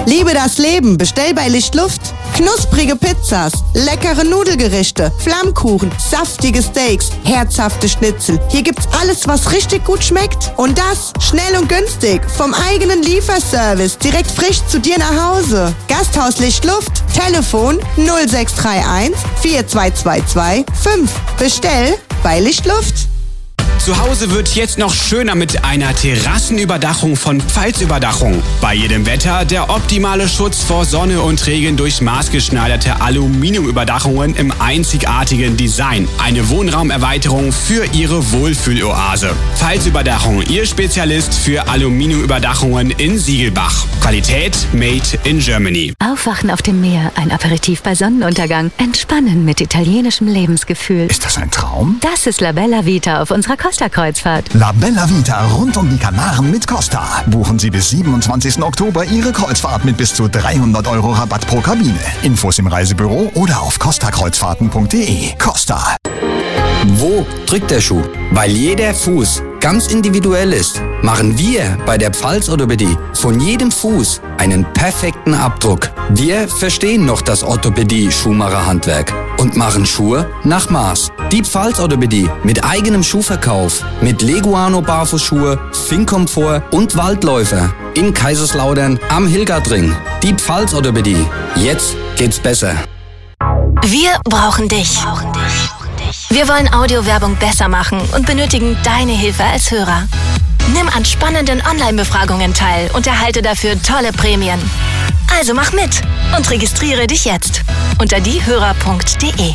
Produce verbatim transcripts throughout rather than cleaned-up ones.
Liebe das Leben, bestell bei Lichtluft. Knusprige Pizzas, leckere Nudelgerichte, Flammkuchen, saftige Steaks, herzhafte Schnitzel. Hier gibt's alles, was richtig gut schmeckt. Und das schnell und günstig. Vom eigenen Lieferservice, direkt frisch zu dir nach Hause. Gasthaus Lichtluft, Telefon null sechs drei eins vier zwei zwei zwei fünf. Bestell bei Lichtluft. Zu Hause wird jetzt noch schöner mit einer Terrassenüberdachung von Pfalzüberdachung. Bei jedem Wetter der optimale Schutz vor Sonne und Regen durch maßgeschneiderte Aluminiumüberdachungen im einzigartigen Design. Eine Wohnraumerweiterung für Ihre Wohlfühloase. Pfalzüberdachung, Ihr Spezialist für Aluminiumüberdachungen in Siegelbach. Qualität made in Germany. Aufwachen auf dem Meer, ein Aperitif bei Sonnenuntergang. Entspannen mit italienischem Lebensgefühl. Ist das ein Traum? Das ist La Bella Vita auf unserer Costa-Kreuzfahrt. La Bella Vita rund um die Kanaren mit Costa. Buchen Sie bis siebenundzwanzigsten Oktober Ihre Kreuzfahrt mit bis zu dreihundert Euro Rabatt pro Kabine. Infos im Reisebüro oder auf costa kreuzfahrten punkt de. Costa. Wo drückt der Schuh? Weil jeder Fuß ganz individuell ist, machen wir bei der Pfalz-Orthopädie von jedem Fuß einen perfekten Abdruck. Wir verstehen noch das Orthopädie-Schuhmacher-Handwerk und machen Schuhe nach Maß. Die Pfalz-Orthopädie mit eigenem Schuhverkauf, mit Leguano-Barfußschuhe, Finnkomfort und Waldläufer in Kaiserslautern am Hilgertring. Die Pfalz-Orthopädie. Jetzt geht's besser. Wir brauchen dich. Wir wollen Audiowerbung besser machen und benötigen deine Hilfe als Hörer. Nimm an spannenden Online-Befragungen teil und erhalte dafür tolle Prämien. Also mach mit und registriere dich jetzt unter diehörer punkt de.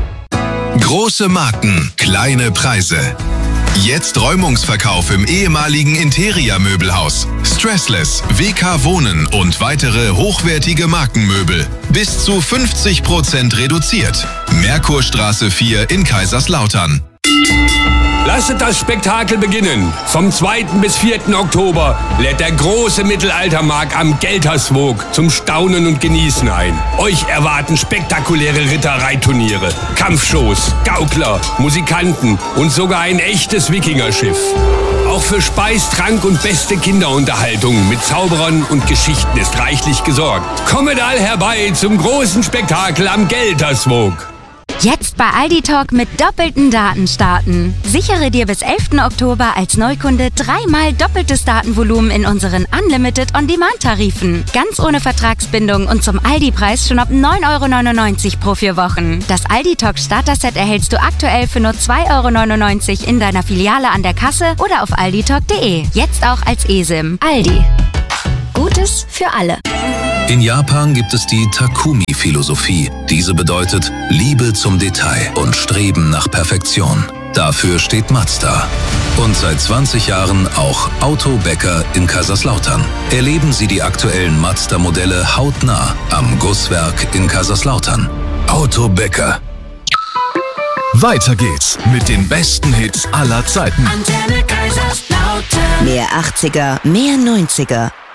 Große Marken, kleine Preise. Jetzt Räumungsverkauf im ehemaligen Interia-Möbelhaus. Stressless, W K Wohnen und weitere hochwertige Markenmöbel. Bis zu fünfzig Prozent reduziert. Merkurstraße vier in Kaiserslautern. Lasset das Spektakel beginnen. Vom zweiten bis vierten Oktober lädt der große Mittelaltermarkt am Gelterswoog zum Staunen und Genießen ein. Euch erwarten spektakuläre Rittereiturniere, Kampfshows, Gaukler, Musikanten und sogar ein echtes Wikingerschiff. Auch für Speis, Trank und beste Kinderunterhaltung mit Zauberern und Geschichten ist reichlich gesorgt. Kommet all herbei zum großen Spektakel am Gelterswoog. Jetzt bei Aldi Talk mit doppelten Daten starten. Sichere dir bis elften Oktober als Neukunde dreimal doppeltes Datenvolumen in unseren Unlimited On-Demand-Tarifen. Ganz ohne Vertragsbindung und zum Aldi-Preis schon ab neun Euro neunundneunzig pro vier Wochen. Das Aldi Talk Starter-Set erhältst du aktuell für nur zwei Euro neunundneunzig in deiner Filiale an der Kasse oder auf alditalk punkt de. Jetzt auch als eSIM. Aldi. Gutes für alle. In Japan gibt es die Takumi-Philosophie. Diese bedeutet Liebe zum Detail und Streben nach Perfektion. Dafür steht Mazda. Und seit zwanzig Jahren auch Autobäcker in Kaiserslautern. Erleben Sie die aktuellen Mazda-Modelle hautnah am Gusswerk in Kaiserslautern. Autobäcker. Weiter geht's mit den besten Hits aller Zeiten. Antenne Kaiserslautern. Mehr achtziger, mehr neunziger.